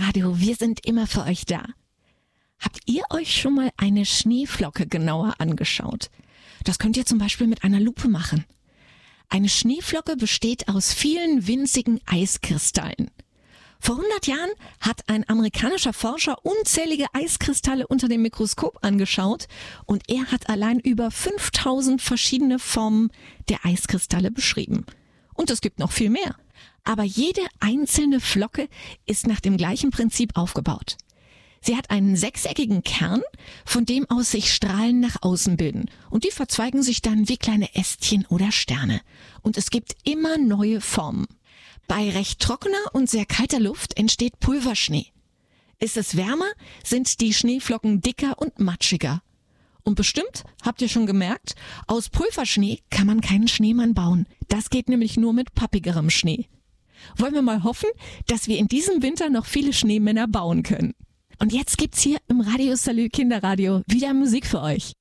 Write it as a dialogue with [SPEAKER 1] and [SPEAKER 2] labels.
[SPEAKER 1] Kinderradio, wir sind immer für euch da. Habt ihr euch schon mal eine Schneeflocke genauer angeschaut? Das könnt ihr zum Beispiel mit einer Lupe machen. Eine Schneeflocke besteht aus vielen winzigen Eiskristallen. Vor 100 Jahren hat ein amerikanischer Forscher unzählige Eiskristalle unter dem Mikroskop angeschaut und er hat allein über 5000 verschiedene Formen der Eiskristalle beschrieben. Und es gibt noch viel mehr. Aber jede einzelne Flocke ist nach dem gleichen Prinzip aufgebaut. Sie hat einen sechseckigen Kern, von dem aus sich Strahlen nach außen bilden. Und die verzweigen sich dann wie kleine Ästchen oder Sterne. Und es gibt immer neue Formen. Bei recht trockener und sehr kalter Luft entsteht Pulverschnee. Ist es wärmer, sind die Schneeflocken dicker und matschiger. Und bestimmt, habt ihr schon gemerkt, aus Pulverschnee kann man keinen Schneemann bauen. Das geht nämlich nur mit pappigerem Schnee. Wollen wir mal hoffen, dass wir in diesem Winter noch viele Schneemänner bauen können. Und jetzt gibt's hier im Radio Salü Kinderradio wieder Musik für euch.